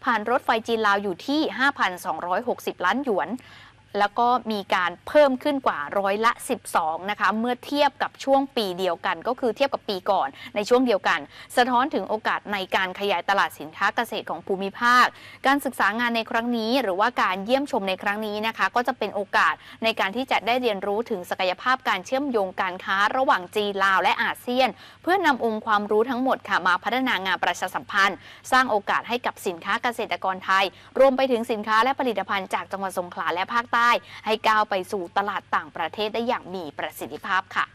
ผ่านรถไฟจีนลาวอยู่ที่ 5,260 ล้านหยวนแล้วก็มีการเพิ่มขึ้นกว่า12%นะคะเมื่อเทียบกับช่วงปีเดียวกันก็คือเทียบกับปีก่อนในช่วงเดียวกันสะท้อนถึงโอกาสในการขยายตลาดสินค้าเกษตรของภูมิภาคการศึกษางานในครั้งนี้หรือว่าการเยี่ยมชมในครั้งนี้นะคะก็จะเป็นโอกาสในการที่จะได้เรียนรู้ถึงศักยภาพการเชื่อมโยงการค้าระหว่างจีนลาวและอาเซียนเพื่อนำองค์ความรู้ทั้งหมดค่ะมาพัฒนางานประชาสัมพันธ์สร้างโอกาสให้กับสินค้าเกษตรกรไทยรวมไปถึงสินค้าและผลิตภัณฑ์จากจังหวัดสงขลาและภาคใต้ให้ก้าวไปสู่ตลาดต่างประเทศได้อย่างมีประสิทธิภาพค่ะ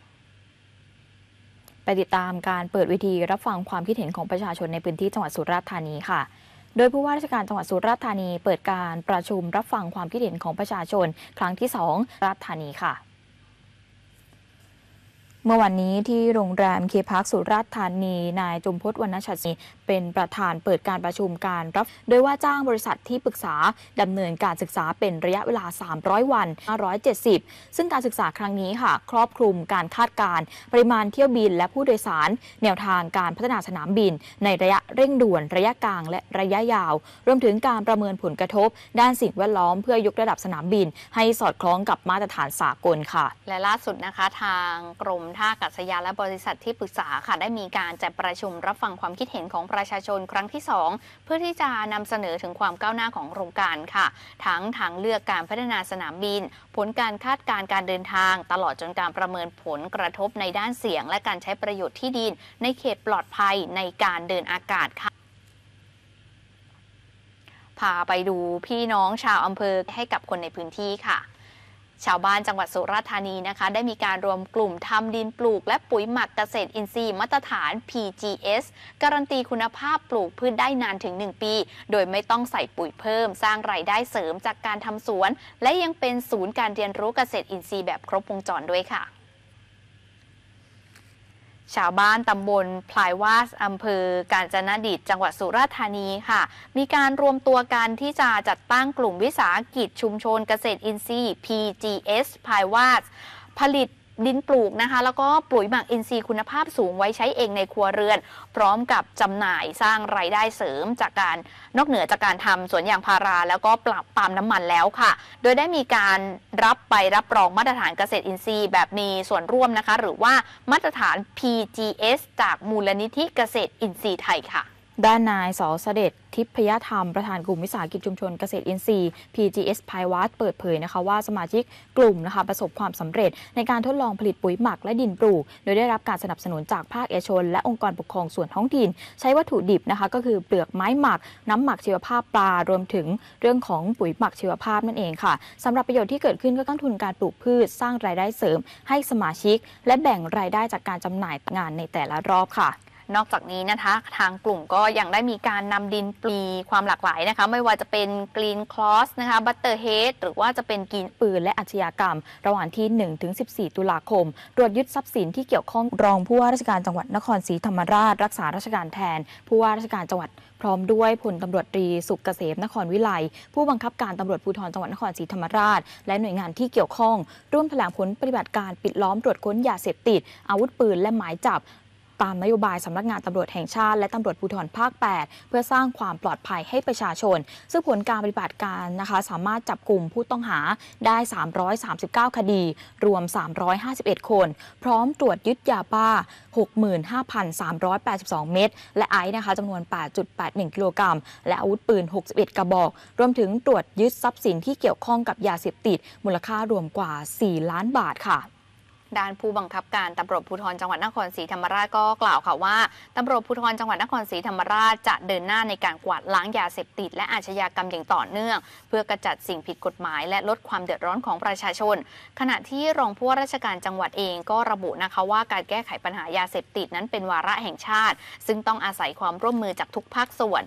ไปติดตามการเปิดเวทีรับฟังความคิดเห็นของประชาชนในพื้นที่จังหวัดสุราษฎร์ธานีค่ะโดยผู้ว่าราชการจังหวัดสุราษฎร์ธานีเปิดการประชุมรับฟังความคิดเห็นของประชาชนครั้งที่2สุราษฎร์ธานีค่ะเมื่อวันนี้ที่โรงแรมเคพาร์คสุราษฎร์ธานีนายจุมพจน์วรรณชัดศรีเป็นประธานเปิดการประชุมการรับโดยว่าจ้างบริษัทที่ปรึกษาดำเนินการศึกษาเป็นระยะเวลา300วัน570ซึ่งการศึกษาครั้งนี้ค่ะครอบคลุมการคาดการณ์ปริมาณเที่ยวบินและผู้โดยสารแนวทางการพัฒนาสนามบินในระยะเร่งด่วนระยะกลางและระยะยาวรวมถึงการประเมินผลกระทบด้านสิ่งแวดล้อมเพื่อยกระดับสนามบินให้สอดคล้องกับมาตรฐานสากลค่ะและล่าสุดนะคะทางกรมท่าอากาศยานและบริษัทที่ปรึกษาค่ะได้มีการจัดประชุมรับฟังความคิดเห็นของประชาชนครั้งที่2เพื่อที่จะนำเสนอถึงความก้าวหน้าของโครงการค่ะทั้งทางเลือกการพัฒนาสนามบินผลการคาดการณ์การเดินทางตลอดจนการประเมินผลกระทบในด้านเสียงและการใช้ประโยชน์ที่ดินในเขตปลอดภัยในการเดินอากาศค่ะพาไปดูพี่น้องชาวอำเภอให้กับคนในพื้นที่ค่ะชาวบ้านจังหวัดสุราษฎร์ธานีนะคะได้มีการรวมกลุ่มทำดินปลูกและปุ๋ยหมักเกษตรอินทรีย์มาตรฐาน PGS การันตีคุณภาพปลูกพืชได้นานถึง1ปีโดยไม่ต้องใส่ปุ๋ยเพิ่มสร้างรายได้เสริมจากการทำสวนและยังเป็นศูนย์การเรียนรู้เกษตรอินทรีย์แบบครบวงจรด้วยค่ะชาวบ้านตำบลพลายวาสอำเภอกาญจนดิตจังหวัดสุราษฎร์ธานีค่ะมีการรวมตัวกันที่จะจัดตั้งกลุ่มวิสาหกิจชุมชนเกษตรอินทรีย์ PGS พลายวาสผลิตดินปลูกนะคะแล้วก็ปุ๋ยหมักอินทรีย์คุณภาพสูงไว้ใช้เองในครัวเรือนพร้อมกับจำหน่ายสร้างรายได้เสริมจากการนอกเหนือจากการทำสวนยางพาราแล้วก็ปปาล์มน้ำมันแล้วค่ะโดยได้มีการรับรองมาตรฐานเกษตรอินทรีย์แบบมีส่วนร่วมนะคะหรือว่ามาตรฐาน PGS จากมูลนิธิเกษตรอินทรีย์ไทยค่ะด้านนายส.เสด็จทิพยธรรมประธานกลุ่มวิสาหกิจชุมชนเกษตรอินทรีย์ PGS พายวัดเปิดเผยนะคะว่าสมาชิกกลุ่มนะคะประสบความสำเร็จในการทดลองผลิตปุ๋ยหมักและดินปลูกโดยได้รับการสนับสนุนจากภาคเอกชนและองค์กรปกครองส่วนท้องถิ่นใช้วัตถุดิบนะคะก็คือเปลือกไม้หมักน้ำหมักชีวภาพปลารวมถึงเรื่องของปุ๋ยหมักชีวภาพนั่นเองค่ะสำหรับประโยชน์ที่เกิดขึ้นก็ต้นทุนการปลูกพืชสร้างรายได้เสริมให้สมาชิกและแบ่งรายได้จากการจำหน่ายงานในแต่ละรอบค่ะนอกจากนี้นะคะทางกลุ่มก็ยังได้มีการนำดินปลีความหลากหลายนะคะไม่ว่าจะเป็นกรีนคลอสนะคะบัตเตอร์เฮดหรือว่าจะเป็นกรีนปืนและอาชญากรรมระหว่างที่ 1-14 ตุลาคมตรวจยึดทรัพย์สินที่เกี่ยวข้องรองผู้ว่าราชการจังหวัดนครศรีธรรมราชรักษาราชการแทนผู้ว่าราชการจังหวัดพร้อมด้วยพลตำรวจตรีสุขเกษมนครวิไลผู้บังคับการตำรวจภูธรจังหวัดนครศรีธรรมราชและหน่วยงานที่เกี่ยวข้องร่วมแถลงผลปฏิบัติการปิดล้อมตรวจค้นยาเสพติดอาวุธปืนและหมายจับตามนโยบายสำนักงานตำรวจแห่งชาติและตำรวจภูธรภาค 8 เพื่อสร้างความปลอดภัยให้ประชาชนซึ่งผลการปฏิบัติการนะคะสามารถจับกลุ่มผู้ต้องหาได้339คดีรวม351คนพร้อมตรวจยึดยาบ้า 65,382 เม็ดและไอซ์นะคะจำนวน 8.81 กิโลกรัมและอาวุธปืน61กระบอกรวมถึงตรวจยึดทรัพย์สินที่เกี่ยวข้องกับยาเสพติดมูลค่ารวมกว่า4ล้านบาทค่ะด้านผู้บังคับการตำรวจภูธรจังหวัดนครศรีธรรมราชก็กล่าวค่ะว่าตำรวจภูธรจังหวัดนครศรีธรรมราชจะเดินหน้าในการกวาดล้างยาเสพติดและอาชญากรรมอย่างต่อเนื่องเพื่อกระจัดสิ่งผิดกฎหมายและลดความเดือดร้อนของประชาชนขณะที่รองผู้ว่าราชการจังหวัดเองก็ระบุนะคะว่าการแก้ไขปัญหายาเสพติดนั้นเป็นวาระแห่งชาติซึ่งต้องอาศัยความร่วมมือจากทุกภาคส่วน